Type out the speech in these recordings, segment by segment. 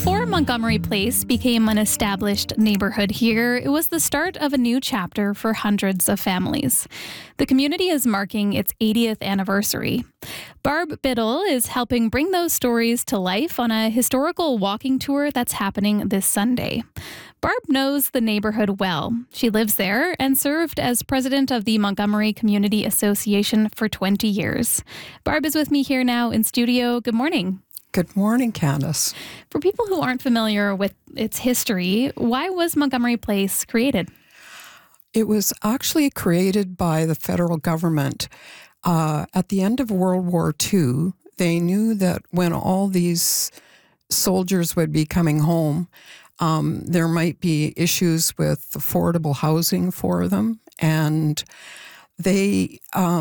Before Montgomery Place became an established neighborhood here, it was the start of a new chapter for hundreds of families. The community is marking its 80th anniversary. Barb Biddle is helping bring those stories to life on a historical walking tour that's happening this Sunday. Barb knows the neighborhood well. She lives there and served as president of the Montgomery Community Association for 20 years. Barb is with me here now in studio. Good morning. Good morning, Candace. For people who aren't familiar with its history, why was Montgomery Place created? It was actually created by the federal government. At the end of World War II, they knew that when all these soldiers would be coming home, there might be issues with affordable housing for them. And they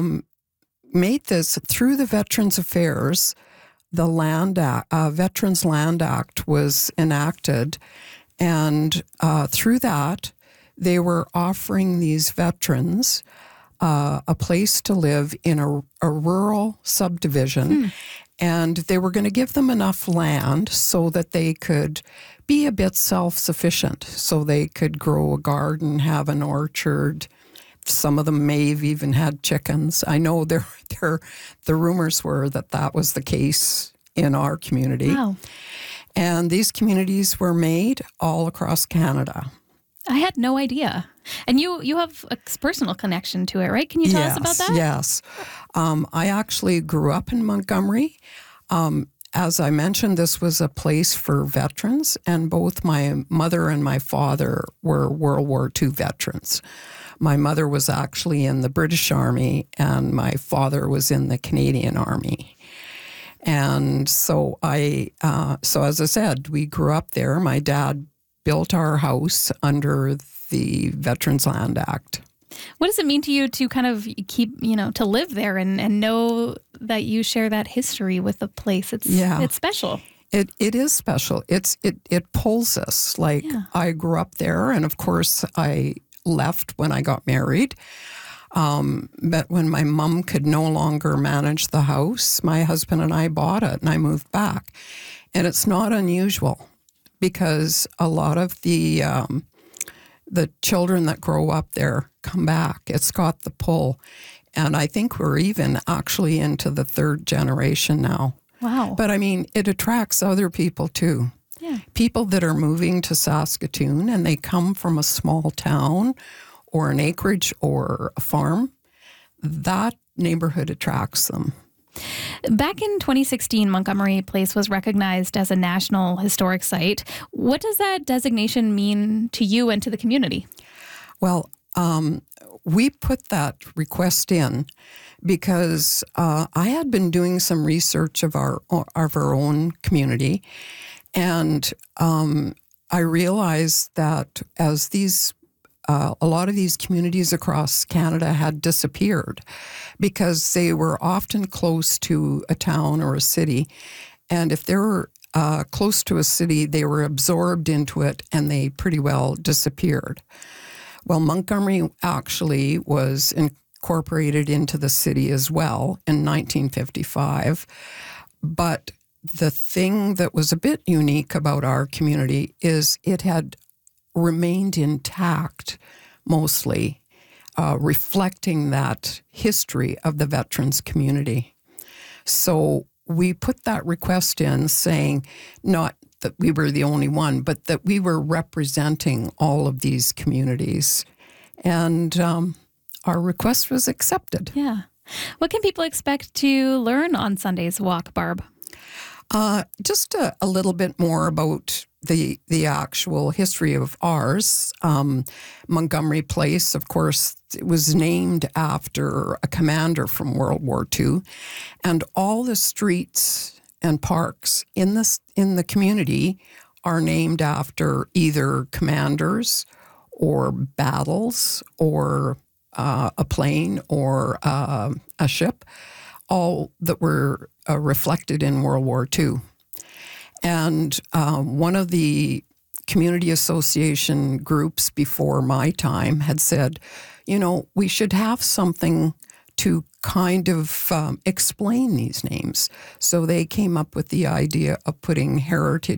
made this through the Veterans Affairs. The Veterans Land Act was enacted, and through that, they were offering these veterans a place to live in a rural subdivision, and they were going to give them enough land so that they could be a bit self-sufficient, so they could grow a garden, have an orchard. Some of them may have even had chickens. I know the rumors were that was the case in our community. Wow. And these communities were made all across Canada. I had no idea. And you have a personal connection to it, right? Can you tell us about that? Yes. I actually grew up in Montgomery. As I mentioned, this was a place for veterans, and both my mother and my father were World War II veterans. My mother was actually in the British Army, and my father was in the Canadian Army. And so as I said, we grew up there. My dad built our house under the Veterans Land Act. What does it mean to you to kind of keep, to live there and know that you share that history with the place? It's special. It is special. It pulls us. I grew up there, and of course I left when I got married. But when my mom could no longer manage the house, my husband and I bought it, and I moved back. And it's not unusual because a lot of the children that grow up there come back. It's got the pull. And I think we're even actually into the third generation now. Wow. But I mean, it attracts other people too. Yeah. People that are moving to Saskatoon and they come from a small town or an acreage or a farm, that neighborhood attracts them. Back in 2016, Montgomery Place was recognized as a National Historic Site. What does that designation mean to you and to the community? Well, we put that request in because I had been doing some research of our own community, and I realized that as a lot of these communities across Canada had disappeared because they were often close to a town or a city, and if they were close to a city, they were absorbed into it and they pretty well disappeared. Well, Montgomery actually was incorporated into the city as well in 1955, but the thing that was a bit unique about our community is it had remained intact, mostly, reflecting that history of the veterans community. So we put that request in saying not that we were the only one, but that we were representing all of these communities. And our request was accepted. Yeah. What can people expect to learn on Sunday's walk, Barb? Just a little bit more about the actual history of ours. Montgomery Place, of course, it was named after a commander from World War II, and all the streets and parks in the community are named after either commanders or battles or a plane or a ship, all that were reflected in World War II. And one of the community association groups before my time had said, we should have something to kind of explain these names. So they came up with the idea of putting heritage